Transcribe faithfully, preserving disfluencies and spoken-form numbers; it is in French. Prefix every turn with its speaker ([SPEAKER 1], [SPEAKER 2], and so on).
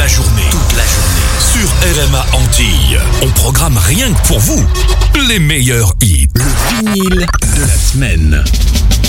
[SPEAKER 1] journée. Toute la journée. Sur R M A Antilles. On programme rien que pour vous. Les meilleurs hits. Le vinyle de la semaine.